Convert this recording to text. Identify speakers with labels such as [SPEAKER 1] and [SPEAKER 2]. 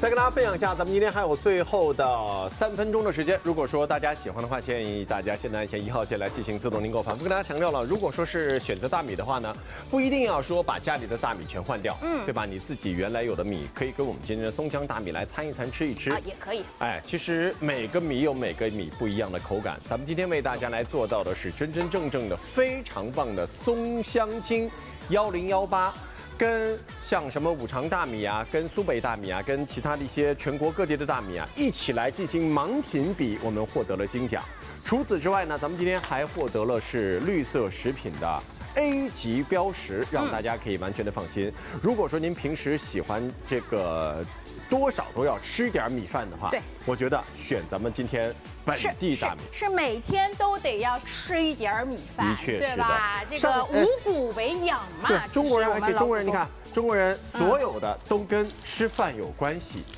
[SPEAKER 1] 再跟大家分享一下，咱们今天还有最后的3分钟的时间。如果说大家喜欢的话，建议大家现在按下1号线来进行自动订购。反复跟大家强调了，如果说是选择大米的话呢，不一定要说把家里的大米全换掉，对吧？你自己原来有的米可以跟我们今天的松江大米来掺一掺，吃一吃
[SPEAKER 2] 也可以。
[SPEAKER 1] 哎，其实每个米有每个米不一样的口感。咱们今天为大家来做到的是真真正正的非常棒的松香精1018。跟像什么五常大米啊，跟苏北大米啊，跟其他的一些全国各地的大米啊，一起来进行盲品比，我们获得了金奖。除此之外呢，咱们今天还获得了是绿色食品的 A 级标识，让大家可以完全的放心。如果说您平时喜欢这个多少都要吃点米饭的话，
[SPEAKER 2] 对，
[SPEAKER 1] 我觉得选咱们今天本地大米
[SPEAKER 2] 是每天都得要吃一点米饭，
[SPEAKER 1] 的确是的，
[SPEAKER 2] 对吧？这个五谷为养嘛。
[SPEAKER 1] 对，中国人，而且中国人，你看，中国人所有的都跟吃饭有关系。